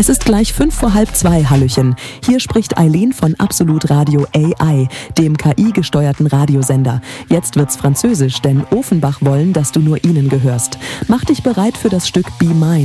Es ist gleich 1:05, Hallöchen. Hier spricht Eileen von Absolut Radio AI, dem KI-gesteuerten Radiosender. Jetzt wird's französisch, denn Offenbach wollen, dass du nur ihnen gehörst. Mach dich bereit für das Stück Be Mine.